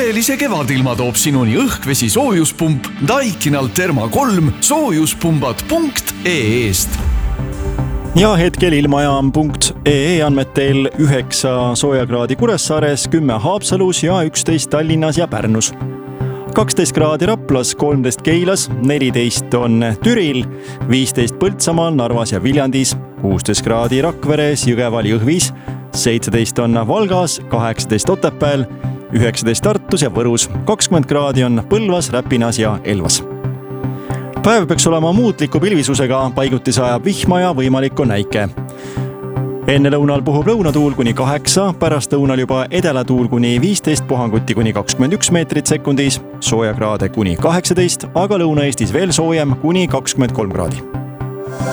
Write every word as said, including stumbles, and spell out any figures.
tõelise kevadilma toob sinuni õhkvesi soojuspump Daikinal Therma kolm soojuspumbad punkt ee-st. Ja hetkel ilmajaam punkt ee andmetel üheksa soojakraadi Kuressaares, kümme Haapsalus ja üksteist Tallinnas ja Pärnus. kaksteist kraadi Raplas, kolmteist Keilas, neliteist on Türil, viisteist Põltsamaal, Narvas ja Viljandis, kuusteist kraadi Rakveres, Jõgeval, Jõhvis, seitseteist on Valgas, kaheksateist Otepääl, üheksateist Tartus ja Võrus, kakskümmend kraadi on Põlvas, Räpinas ja Elvas. Päev peaks olema muutliku pilvisusega, paiguti sajab vihma ja võimalik on näike. Enne lõunal puhub lõunatuul kuni kaheksa, pärast lõunal juba edelatuul kuni viisteist, puhanguti kuni kakskümmend üks meetrit sekundis, soojakraade kuni kaheksateist, aga Lõuna-Eestis veel soojem kuni kakskümmend kolm kraadi.